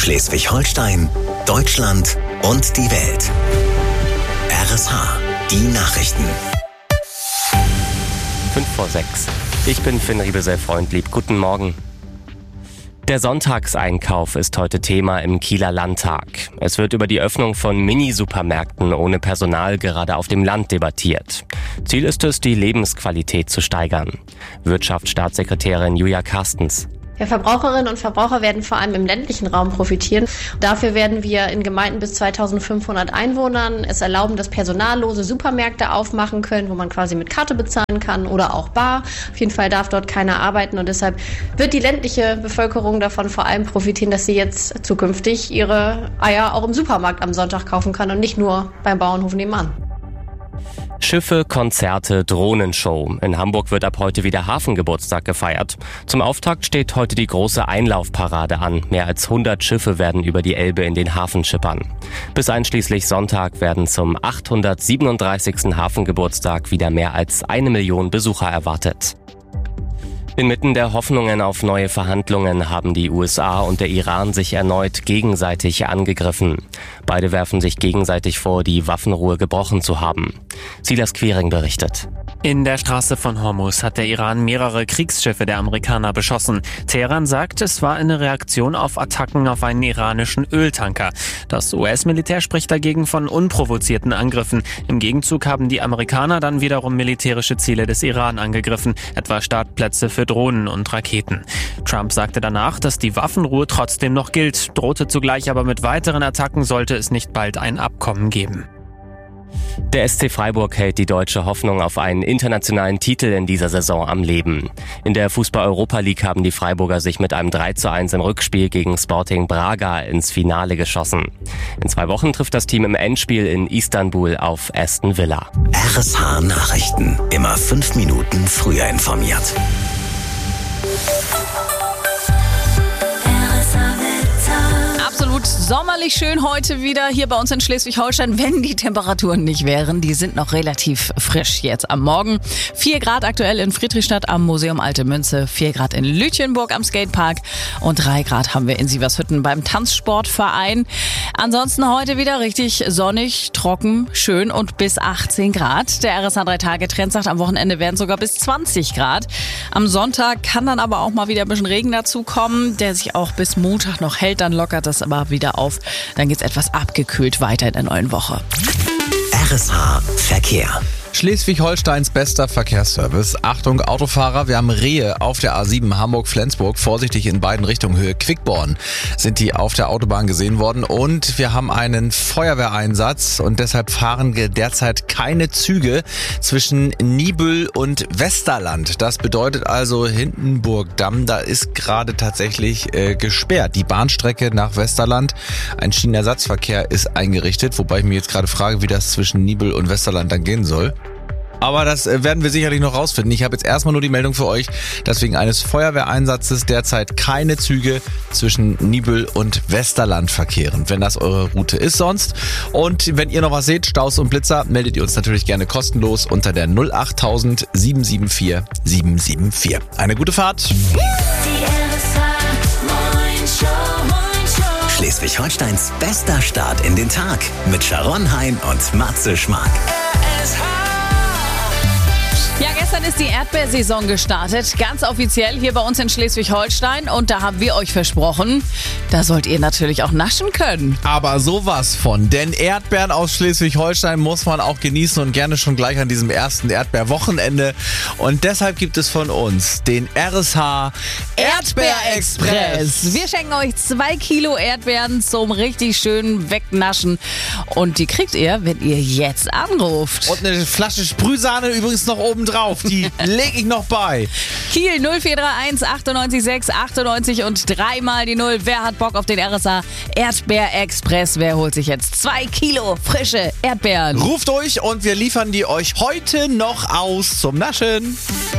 Schleswig-Holstein, Deutschland und die Welt. RSH, die Nachrichten. 5:06. Ich bin Finn Riebesell-Freundlieb. Guten Morgen. Der Sonntagseinkauf ist heute Thema im Kieler Landtag. Es wird über die Öffnung von Mini-Supermärkten ohne Personal gerade auf dem Land debattiert. Ziel ist es, die Lebensqualität zu steigern. Wirtschaftsstaatssekretärin Julia Carstens. Ja, Verbraucherinnen und Verbraucher werden vor allem im ländlichen Raum profitieren. Dafür werden wir in Gemeinden bis 2500 Einwohnern es erlauben, dass personallose Supermärkte aufmachen können, wo man quasi mit Karte bezahlen kann oder auch bar. Auf jeden Fall darf dort keiner arbeiten und deshalb wird die ländliche Bevölkerung davon vor allem profitieren, dass sie jetzt zukünftig ihre Eier auch im Supermarkt am Sonntag kaufen kann und nicht nur beim Bauernhof nebenan. Schiffe, Konzerte, Drohnenshow. In Hamburg wird ab heute wieder Hafengeburtstag gefeiert. Zum Auftakt steht heute die große Einlaufparade an. Mehr als 100 Schiffe werden über die Elbe in den Hafen schippern. Bis einschließlich Sonntag werden zum 837. Hafengeburtstag wieder mehr als 1 Million Besucher erwartet. Inmitten der Hoffnungen auf neue Verhandlungen haben die USA und der Iran sich erneut gegenseitig angegriffen. Beide werfen sich gegenseitig vor, die Waffenruhe gebrochen zu haben. Silas Quiring berichtet. In der Straße von Hormuz hat der Iran mehrere Kriegsschiffe der Amerikaner beschossen. Teheran sagt, es war eine Reaktion auf Attacken auf einen iranischen Öltanker. Das US-Militär spricht dagegen von unprovozierten Angriffen. Im Gegenzug haben die Amerikaner dann wiederum militärische Ziele des Iran angegriffen, etwa Startplätze für Drohnen und Raketen. Trump sagte danach, dass die Waffenruhe trotzdem noch gilt, drohte zugleich aber mit weiteren Attacken, sollte es nicht bald ein Abkommen geben. Der SC Freiburg hält die deutsche Hoffnung auf einen internationalen Titel in dieser Saison am Leben. In der Fußball-Europa League haben die Freiburger sich mit einem 3:1 im Rückspiel gegen Sporting Braga ins Finale geschossen. In 2 Wochen trifft das Team im Endspiel in Istanbul auf Aston Villa. RSH Nachrichten. Immer 5 Minuten früher informiert. Absolut sommerlich schön heute wieder hier bei uns in Schleswig-Holstein, wenn die Temperaturen nicht wären. Die sind noch relativ frisch jetzt am Morgen. 4 Grad aktuell in Friedrichstadt am Museum Alte Münze, 4 Grad in Lütjenburg am Skatepark und 3 Grad haben wir in Sievershütten beim Tanzsportverein. Ansonsten heute wieder richtig sonnig, trocken, schön und bis 18 Grad. Der RSH 3-Tage-Trend sagt, am Wochenende werden sogar bis 20 Grad. Am Sonntag kann dann aber auch mal wieder ein bisschen Regen dazu kommen, der sich auch bis Montag noch hält. Dann lockert das aber wieder auf. Dann geht's etwas abgekühlt weiter in der neuen Woche. RSH Verkehr. Schleswig-Holsteins bester Verkehrsservice. Achtung, Autofahrer, wir haben Rehe auf der A7 Hamburg-Flensburg. Vorsichtig in beiden Richtungen, Höhe Quickborn sind die auf der Autobahn gesehen worden. Und wir haben einen Feuerwehreinsatz und deshalb fahren derzeit keine Züge zwischen Niebüll und Westerland. Das bedeutet also Hindenburgdamm, da ist gerade tatsächlich gesperrt. Die Bahnstrecke nach Westerland, ein Schienenersatzverkehr ist eingerichtet, wobei ich mir jetzt gerade frage, wie das zwischen Niebüll und Westerland dann gehen soll. Aber das werden wir sicherlich noch rausfinden. Ich habe jetzt erstmal nur die Meldung für euch, dass wegen eines Feuerwehreinsatzes derzeit keine Züge zwischen Niebüll und Westerland verkehren, wenn das eure Route ist sonst. Und wenn ihr noch was seht, Staus und Blitzer, meldet ihr uns natürlich gerne kostenlos unter der 08000 774 774. Eine gute Fahrt. Schleswig-Holsteins bester Start in den Tag mit Sharon Hein und Matze Schmark. Ja, gestern ist die Erdbeersaison gestartet, ganz offiziell hier bei uns in Schleswig-Holstein. Und da haben wir euch versprochen, da sollt ihr natürlich auch naschen können. Aber sowas von, denn Erdbeeren aus Schleswig-Holstein muss man auch genießen und gerne schon gleich an diesem ersten Erdbeerwochenende. Und deshalb gibt es von uns den RSH Erdbeerexpress. Wir schenken euch 2 Kilo Erdbeeren zum richtig schönen Wegnaschen. Und die kriegt ihr, wenn ihr jetzt anruft. Und eine Flasche Sprühsahne übrigens noch oben drauf. Die lege ich noch bei. Kiel 0431 98 6 98 und 3 mal die 0. Wer hat Bock auf den RSH Erdbeerexpress? Wer holt sich jetzt 2 Kilo frische Erdbeeren? Ruft durch und wir liefern die euch heute noch aus zum Naschen.